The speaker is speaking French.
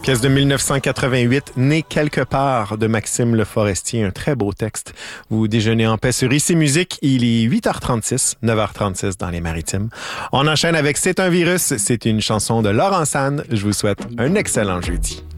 Pièce de 1988, Né quelque part de Maxime Le Forestier, un très beau texte. Vous déjeunez en paix sur ICI Musique, il est 8h36, 9h36 dans les Maritimes. On enchaîne avec C'est un virus, c'est une chanson de Laurent San. Je vous souhaite un excellent jeudi.